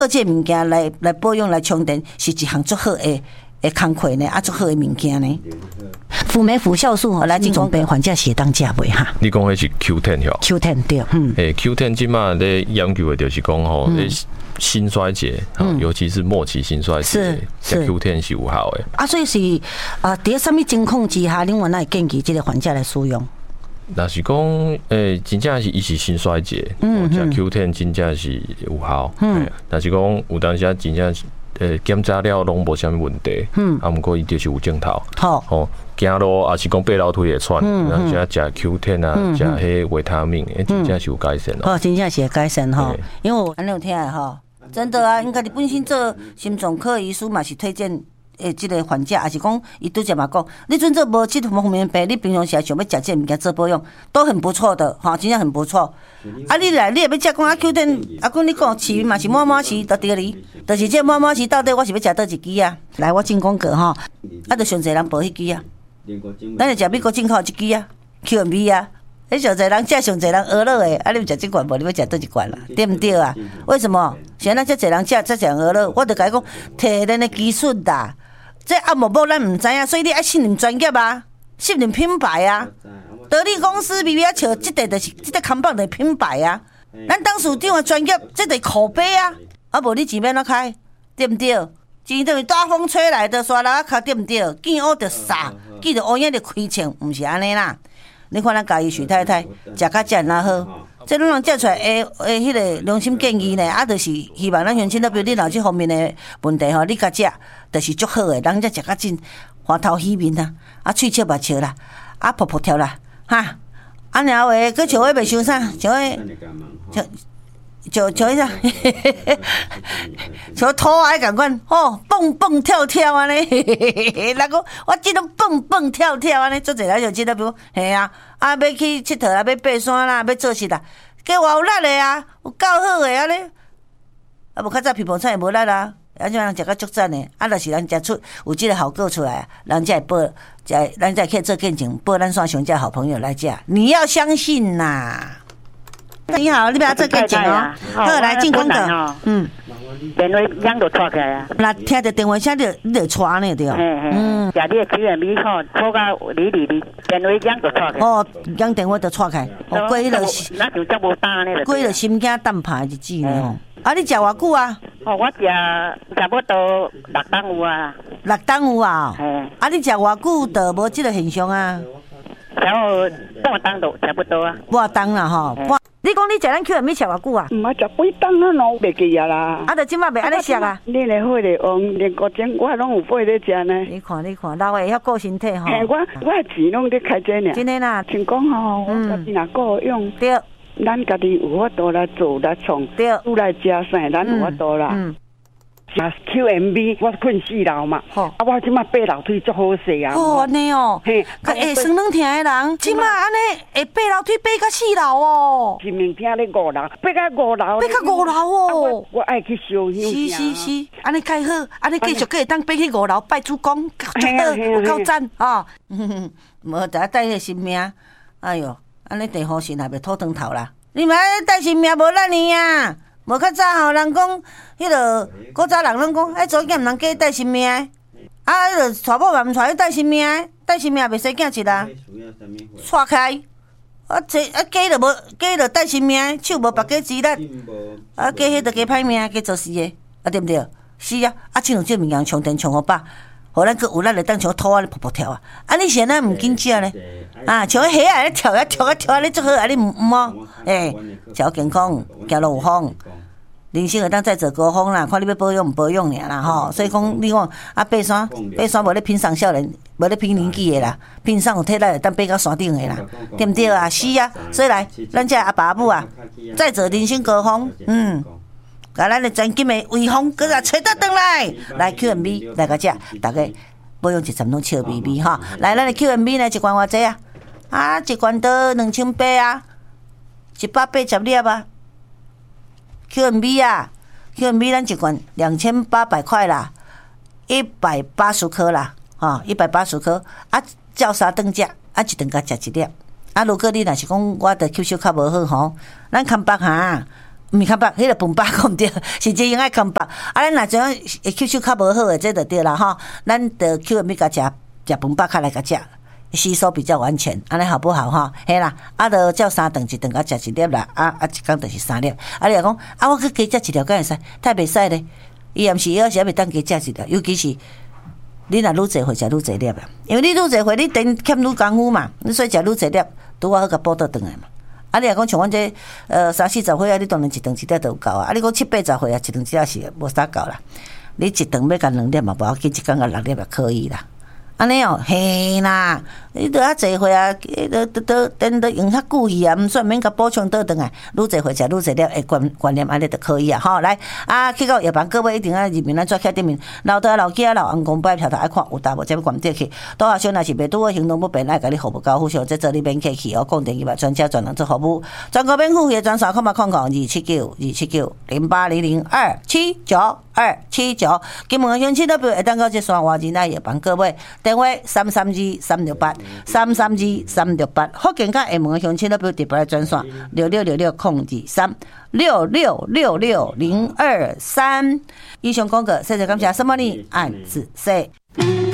各这物件来保养来充电，是一项足好的工课呢，足好的物件呢。辅酶辅酵素，来进总病患者是当食袂哈。 你讲的是 Q10 吼 ？Q10 对， Q10 即马咧研究的就是讲吼，心衰竭，尤其是末期心衰竭，是 Q10 是有效的。 所以是伫什么情况之下，另外会建议这个患者来使用？ 若是讲，真正是伊是心衰竭，食 Q10 真正是有效。但是讲有当时真正检查了拢无啥物问题，毋过伊就是有症头。好，行路也是讲爬楼梯会喘，然后食 Q10 啊，食迄维他命，真正是有改善咯。 真正是会改善吼，因为我安尼有听的吼，真的啊，因家己本身做心脏科医师嘛是推荐。这个患者，也是讲，伊拄则嘛讲，你阵做无这方面病，你平常时想要食这物件做保养，都很不错的，真正很不错。你来，你也要食讲Q10，讲你讲市嘛是满满市，就对哩，就是这满满市到底我是要食倒一支啊？来，我进广告吼，就上侪人报迄支啊，咱就食美国进口一支啊 ，QMB 啊。迄上侪人食上侪人鹅肉诶，你要食这罐无？你要食倒一罐啦，对不对啊？为什么？现在遮侪人食鹅肉，我就甲伊讲，摕咱的技术啦。这莫咱唔知影，所以你爱信任专业啊，信任品牌啊。得力公司微微啊笑，这就是这个看板的品牌啊。咱董事长的专业，这个口碑啊。无你钱免哪开，对不对？钱等于大风吹来的，刷来卡对不对？见乌就杀，见着乌影就开枪，唔是安尼啦。你看咱家己许太太食较这样好。这拢人食出来迄个良心建议呢，就是希望咱乡亲，比如你若这方面的问题吼，你甲食，就是足好诶，人才食较真花头喜面啊，喙笑目笑啦，噗噗跳啦，哈，然后诶，佫像迄袂伤啥，像迄啥，像土矮共款，蹦蹦跳跳安尼，人讲我即种蹦蹦跳跳安尼，做侪人就知道，比如嘿啊，要去佚佗啦，要爬山啦，要做事啦，计我有力诶啊，有够好诶安尼，无较早皮肤菜无力啦，咱种人食较足赞诶，就是咱食出有即个效果出来，人才会报，咱才可以做见证，报咱线上这好朋友来食，你要相信呐。你好，你不要做见证哦。好，来进广告。 电话响就拖起来啊。 那听着电话声你就传呢对。 食你的QMB吼，拖到你，电话响就拖起来。 响电话就传开。过迄个， 那就遮无单呢。 过迄个心惊胆怕日子呢吼。你食偌久啊？ 我食差不多6档有啊。 6档有啊？你食偌久就无即个现象啊？ 然后半档就差不多啊。 半档啦吼。你讲你食咱 QMB 食偌久啊？ 食几档啊，拢袂记啊啦。 就即摆袂安尼食啊？ 你的血的王连国前我拢有买咧食呢。 你看，老的会晓顾身体吼。 我钱拢咧开这呢。 真的啦。 像讲吼，我家己若顾用。 对。 咱家己有法度来做来创。 对。 厝来食啥，咱有法度啦。QMB 我困4楼嘛，我即马爬楼梯足好势啊！ 安尼哦，会酸软疼的人，即马安尼会爬楼梯爬到4楼哦。 是明天咧5楼，爬到5楼。 爬到5楼哦！ 我爱去烧香。 是，安尼介好，安尼继续可以当爬去5楼拜主公，有够赞啊！无得带迄个性命，哎哟，安尼地方神也袂吐汤头啦。你嘛带性命无咱呢啊！无较早吼，人讲迄个古早人拢讲，做囝毋通嫁带性命的，迄个娶某嘛毋娶带性命的，带性命也袂生囝一啦，错开，嫁就无嫁就带性命的，手无别家之力，嫁迄就加歹命，加做事的，对毋对？是啊，像有这物件充电充好饱，互咱佫有力来当像土啊咧噗噗跳啊，你现在毋紧食咧，像迄虾啊咧跳啊跳啊跳啊咧足好，你毋好，照健康，行路有风。人生会当再走高峰啦，看你要保养毋保养尔啦吼。所以讲，你讲爬山无咧拼上少年，无咧拼年纪的啦，拼上有体力会当爬到山顶的啦，对毋对啊？是啊，所以来，咱这阿爸阿母啊，再走人生高峰，甲咱的专金的微风，佮甲吹倒转来 QMB 来个遮，大家保养一阵拢笑眯眯吼。来，咱的 QMB 呢，一罐偌济啊？一罐都2800啊，180粒啊。QMB 啊 ，QMB 咱一罐2800块啦，180颗啦，180颗照3顿食，一顿甲食1粒。如果你若是讲我的吸收较无好吼，咱看北下毋是康巴，迄个饭巴讲毋对，是这样爱康巴。啊，咱若怎样会吸收较无好诶，这就对啦吼。咱得 QMB 甲食饭巴较来甲食，吸收比较完全，安尼好不好吼？嘿啦，啊，着照3顿，1顿甲食1粒啦，一工就是3粒。啊，你若讲我去加食1粒，敢会使？太袂使咧。伊也毋是，有时也袂当加食1粒，尤其是你若愈侪会食愈侪粒啊，因为你愈侪会，你等欠愈功夫嘛，你所以食愈侪粒，拄好甲补倒转来嘛。啊，你若讲像阮这30-40岁啊，你当然1顿1粒就有够啊。啊，你讲70-80岁啊，1顿1粒是无啥够啦。你1顿要甲2粒嘛，无要紧，1工甲6粒也可以啦。安尼哦，嘿啦，你都较侪岁啊，都用较久去啊，毋算免甲补充倒转来，愈侪岁食愈侪粒诶观念安尼就可以啊。吼，来啊，去到药房，各位一定要入面咱做客顶面，老大老囝老翁公摆条头爱看有答无，才要关掉去。拄好像若是袂拄好行动不便，爱甲你服务交付上，这做你免客气哦。讲电话专车专人做服务，全国免付费专线279，279，0800279279。金门乡亲代表会当到这山外人来药房，各位。电话332-368，332-368。福建甲厦门乡亲代表特别专线6666-023，6666-023。以上广告，谢谢感谢，什么呢？按自说。